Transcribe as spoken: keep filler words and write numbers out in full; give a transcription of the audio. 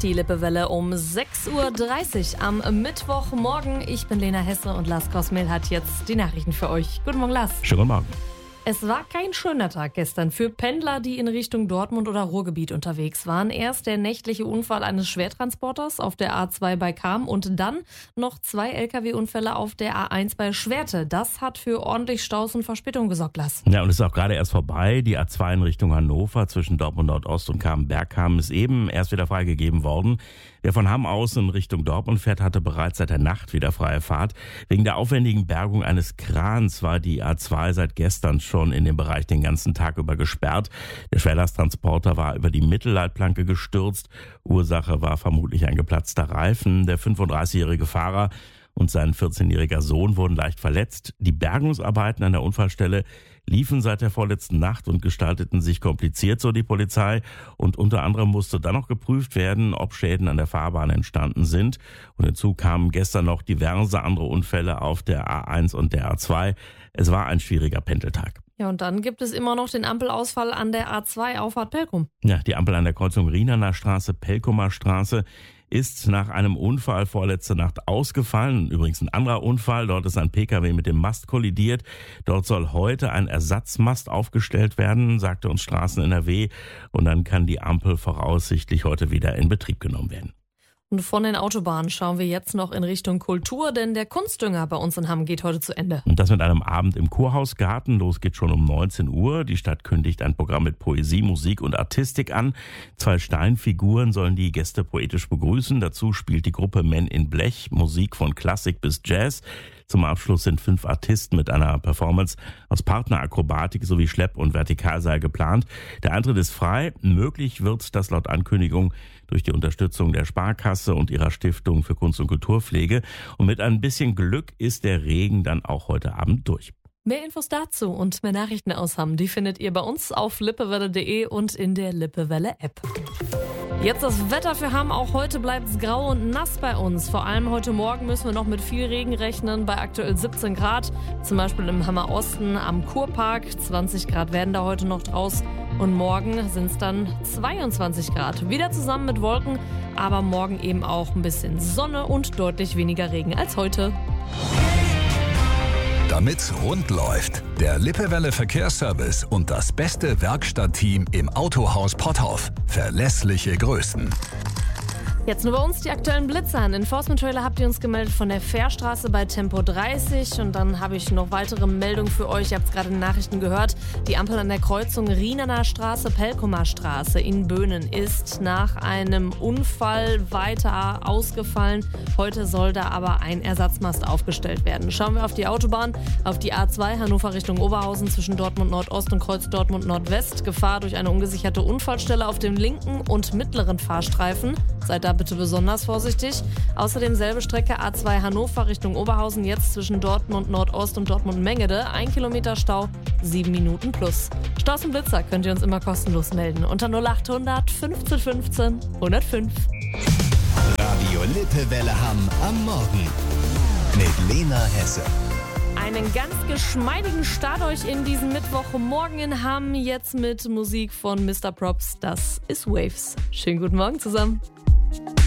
die Lippewelle um sechs Uhr dreißig am Mittwochmorgen. Ich bin Lena Hesse und Lars Kosmel hat jetzt die Nachrichten für euch. Guten Morgen, Lars. Schönen guten Morgen. Es war kein schöner Tag gestern für Pendler, die in Richtung Dortmund oder Ruhrgebiet unterwegs waren. Erst der nächtliche Unfall eines Schwertransporters auf der A zwei bei Cham und dann noch zwei L K W-Unfälle auf der A eins bei Schwerte. Das hat für ordentlich Staus und Verspätung gesorgt, Lars. Ja, und es ist auch gerade erst vorbei. Die A zwei in Richtung Hannover zwischen Dortmund Nordost und Cham-Bergkamen ist eben erst wieder freigegeben worden. Wer von Hamm aus in Richtung Dortmund fährt, hatte bereits seit der Nacht wieder freie Fahrt. Wegen der aufwendigen Bergung eines Krans war die A zwei seit gestern schon in dem Bereich den ganzen Tag über gesperrt. Der Schwerlasttransporter war über die Mittelleitplanke gestürzt. Ursache war vermutlich ein geplatzter Reifen. Der fünfunddreißigjährige Fahrer und sein vierzehnjähriger Sohn wurden leicht verletzt. Die Bergungsarbeiten an der Unfallstelle liefen seit der vorletzten Nacht und gestalteten sich kompliziert, so die Polizei. Und unter anderem musste dann noch geprüft werden, ob Schäden an der Fahrbahn entstanden sind. Und hinzu kamen gestern noch diverse andere Unfälle auf der A eins und der A zwei. Es war ein schwieriger Pendeltag. Ja, und dann gibt es immer noch den Ampelausfall an der A zwei Auffahrt Pelkum. Ja, die Ampel an der Kreuzung Rienerner Straße, Pelkumer Straße ist nach einem Unfall vorletzte Nacht ausgefallen. Übrigens ein anderer Unfall. Dort ist ein Pkw mit dem Mast kollidiert. Dort soll heute ein Ersatzmast aufgestellt werden, sagte uns Straßen N R W. Und dann kann die Ampel voraussichtlich heute wieder in Betrieb genommen werden. Und von den Autobahnen schauen wir jetzt noch in Richtung Kultur, denn der Kunstdünger bei uns in Hamm geht heute zu Ende. Und das mit einem Abend im Kurhausgarten. Los geht schon um neunzehn Uhr. Die Stadt kündigt ein Programm mit Poesie, Musik und Artistik an. Zwei Steinfiguren sollen die Gäste poetisch begrüßen. Dazu spielt die Gruppe Men in Blech Musik von Klassik bis Jazz. Zum Abschluss sind fünf Artisten mit einer Performance aus Partnerakrobatik sowie Schlepp- und Vertikalseil geplant. Der Eintritt ist frei. Möglich wird das laut Ankündigung durch die Unterstützung der Sparkasse und ihrer Stiftung für Kunst- und Kulturpflege. Und mit ein bisschen Glück ist der Regen dann auch heute Abend durch. Mehr Infos dazu und mehr Nachrichten aus Hamm, die findet ihr bei uns auf lippewelle punkt de und in der Lippewelle-App. Jetzt das Wetter für Hamm. Auch heute bleibt es grau und nass bei uns. Vor allem heute Morgen müssen wir noch mit viel Regen rechnen, bei aktuell siebzehn Grad. Zum Beispiel im Hammer Osten am Kurpark. zwanzig Grad werden da heute noch draus. Und morgen sind es dann zweiundzwanzig Grad. Wieder zusammen mit Wolken, aber morgen eben auch ein bisschen Sonne und deutlich weniger Regen als heute. Damit's rund läuft, der Lippewelle Verkehrsservice und das beste Werkstattteam im Autohaus Potthoff. Verlässliche Größen. Jetzt nur bei uns die aktuellen Blitzer. Einen Enforcement-Trailer habt ihr uns gemeldet von der Fährstraße bei Tempo dreißig. Und dann habe ich noch weitere Meldungen für euch. Ihr habt es gerade in den Nachrichten gehört. Die Ampel an der Kreuzung Rienerner Straße, Pelkumer Straße in Böhnen ist nach einem Unfall weiter ausgefallen. Heute soll da aber ein Ersatzmast aufgestellt werden. Schauen wir auf die Autobahn, auf die A zwei Hannover Richtung Oberhausen zwischen Dortmund Nordost und Kreuz Dortmund Nordwest. Gefahr durch eine ungesicherte Unfallstelle auf dem linken und mittleren Fahrstreifen. Seid da bitte besonders vorsichtig. Außerdem selbe Strecke A zwei Hannover Richtung Oberhausen, jetzt zwischen Dortmund Nordost und Dortmund Mengede. Ein Kilometer Stau, sieben Minuten plus. Staus und Blitzer könnt ihr uns immer kostenlos melden unter null achthundert fünfzehn fünfzehn hundertfünf. Radio Lippewelle Hamm am Morgen mit Lena Hesse. Einen ganz geschmeidigen Start euch in diesen Mittwochmorgen in Hamm. Jetzt mit Musik von Mister Props. Das ist Waves. Schönen guten Morgen zusammen.